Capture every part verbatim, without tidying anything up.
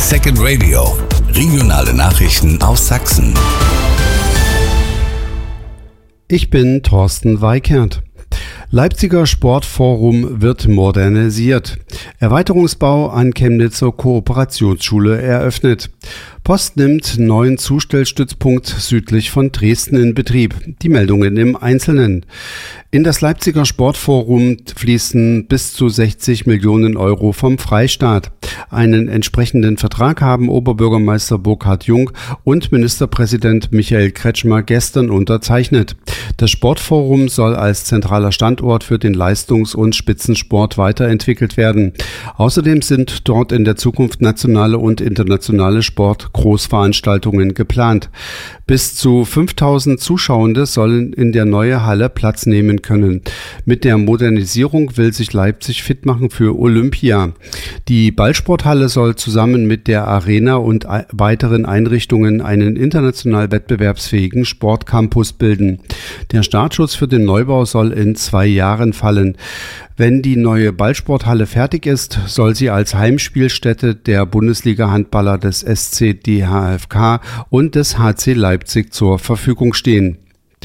Second Radio. Regionale Nachrichten aus Sachsen. Ich bin Thorsten Weikert. Leipziger Sportforum wird modernisiert. Erweiterungsbau an Chemnitzer Kooperationsschule eröffnet. Post nimmt neuen Zustellstützpunkt südlich von Dresden in Betrieb. Die Meldungen im Einzelnen. In das Leipziger Sportforum fließen bis zu sechzig Millionen Euro vom Freistaat. Einen entsprechenden Vertrag haben Oberbürgermeister Burkhard Jung und Ministerpräsident Michael Kretschmer gestern unterzeichnet. Das Sportforum soll als zentraler Standort für den Leistungs- und Spitzensport weiterentwickelt werden. Außerdem sind dort in der Zukunft nationale und internationale Sportgroßveranstaltungen geplant. Bis zu fünftausend Zuschauende sollen in der neuen Halle Platz nehmen können. Mit der Modernisierung will sich Leipzig fit machen für Olympia. Die Ballsporthalle soll zusammen mit der Arena und weiteren Einrichtungen einen international wettbewerbsfähigen Sportcampus bilden. Der Startschuss für den Neubau soll in zwei Jahren fallen. Wenn die neue Ballsporthalle fertig ist, soll sie als Heimspielstätte der Bundesliga-Handballer des S C D H F K und des H C Leipzig zur Verfügung stehen.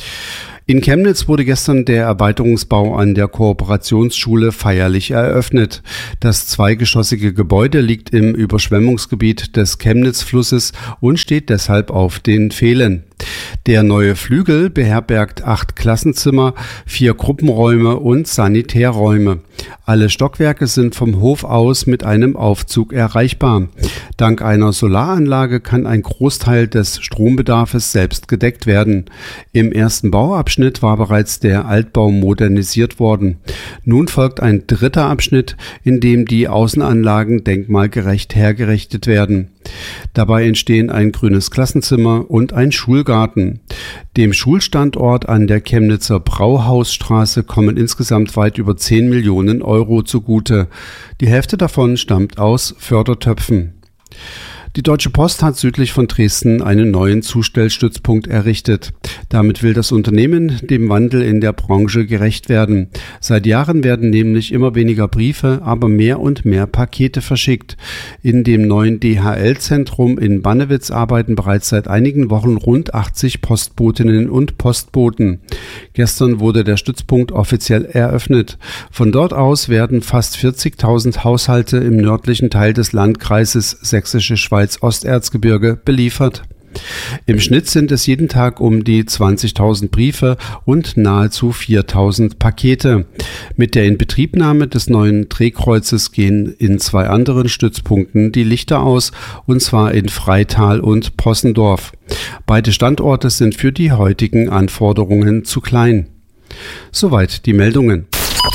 In Chemnitz wurde gestern der Erweiterungsbau an der Kooperationsschule feierlich eröffnet. Das zweigeschossige Gebäude liegt im Überschwemmungsgebiet des Chemnitzflusses und steht deshalb auf den Pfählen. Der neue Flügel beherbergt acht Klassenzimmer, vier Gruppenräume und Sanitärräume. Alle Stockwerke sind vom Hof aus mit einem Aufzug erreichbar. Dank einer Solaranlage kann ein Großteil des Strombedarfs selbst gedeckt werden. Im ersten Bauabschnitt war bereits der Altbau modernisiert worden. Nun folgt ein dritter Abschnitt, in dem die Außenanlagen denkmalgerecht hergerichtet werden. Dabei entstehen ein grünes Klassenzimmer und ein Schulgarten. Dem Schulstandort an der Chemnitzer Brauhausstraße kommen insgesamt weit über zehn Millionen Euro zugute. Die Hälfte davon stammt aus Fördertöpfen. Die Deutsche Post hat südlich von Dresden einen neuen Zustellstützpunkt errichtet. Damit will das Unternehmen dem Wandel in der Branche gerecht werden. Seit Jahren werden nämlich immer weniger Briefe, aber mehr und mehr Pakete verschickt. In dem neuen D H L-Zentrum in Bannewitz arbeiten bereits seit einigen Wochen rund achtzig Postbotinnen und Postboten. Gestern wurde der Stützpunkt offiziell eröffnet. Von dort aus werden fast vierzigtausend Haushalte im nördlichen Teil des Landkreises Sächsische Schweiz Osterzgebirge beliefert. Im Schnitt sind es jeden Tag um die zwanzigtausend Briefe und nahezu viertausend Pakete. Mit der Inbetriebnahme des neuen Drehkreuzes gehen in zwei anderen Stützpunkten die Lichter aus, und zwar in Freital und Possendorf. Beide Standorte sind für die heutigen Anforderungen zu klein. Soweit die Meldungen.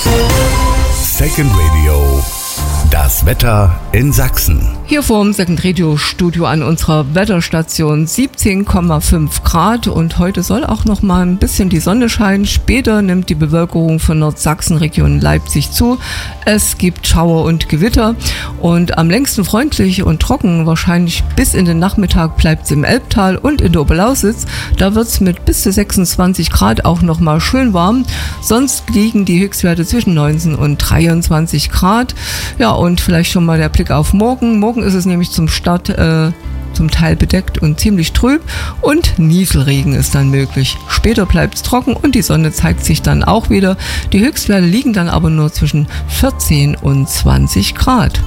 Second Radio. Das Wetter in Sachsen. Hier vorm Second Radio Studio an unserer Wetterstation siebzehn Komma fünf Grad, und heute soll auch noch mal ein bisschen die Sonne scheinen. Später nimmt die Bewölkung von Nordsachsen Region Leipzig zu. Es gibt Schauer und Gewitter, und am längsten freundlich und trocken, wahrscheinlich bis in den Nachmittag, bleibt es im Elbtal und in der Oberlausitz. Da wird es mit bis zu sechsundzwanzig Grad auch noch mal schön warm. Sonst liegen die Höchstwerte zwischen neunzehn und dreiundzwanzig Grad. Ja, und vielleicht schon mal der Blick auf morgen. Morgen ist es nämlich zum Start äh, zum Teil bedeckt und ziemlich trüb, und Nieselregen ist dann möglich. Später bleibt es trocken und die Sonne zeigt sich dann auch wieder. Die Höchstwerte liegen dann aber nur zwischen vierzehn und zwanzig Grad.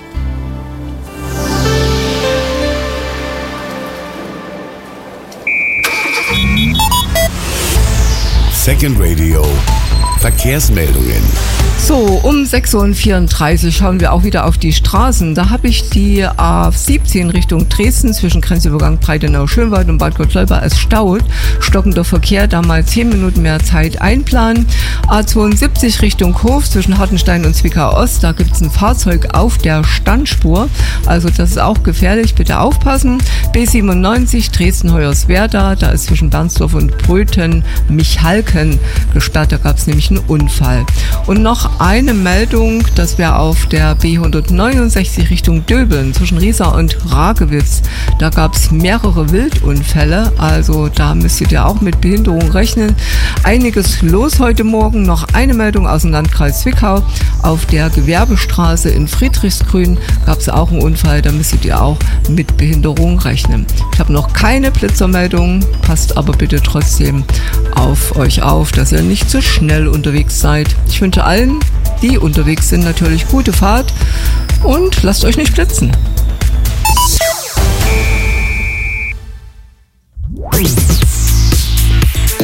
Second Radio. Verkehrsmeldungen. So, um sechs Uhr vierunddreißig schauen wir auch wieder auf die Straßen. Da habe ich die A siebzehn Richtung Dresden zwischen Grenzübergang Breitenau-Schönwald und Bad Gottleuba als staut. Stockender Verkehr, da mal zehn Minuten mehr Zeit einplanen. A zweiundsiebzig Richtung Hof zwischen Hartenstein und Zwickau-Ost, da gibt es ein Fahrzeug auf der Standspur. Also das ist auch gefährlich, bitte aufpassen. B siebenundneunzig Dresden-Hoyerswerda, da ist zwischen Bernsdorf und Bröthen Michalken gesperrt, da gab es nämlich einen Unfall. Und noch eine Meldung, das wäre auf der B hundertneunundsechzig Richtung Döbeln zwischen Riesa und Ragewitz. Da gab es mehrere Wildunfälle, also da müsstet ihr auch mit Behinderung rechnen. Einiges los heute Morgen. Noch eine Meldung aus dem Landkreis Zwickau. Auf der Gewerbestraße in Friedrichsgrün gab es auch einen Unfall, da müsstet ihr auch mit Behinderung rechnen. Ich habe noch keine Blitzermeldung, passt aber bitte trotzdem auf euch auf, dass ihr nicht zu schnell unterwegs seid. Ich wünsche allen, die unterwegs sind, natürlich gute Fahrt und lasst euch nicht blitzen.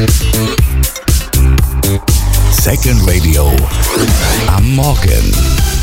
Second Radio am Morgen.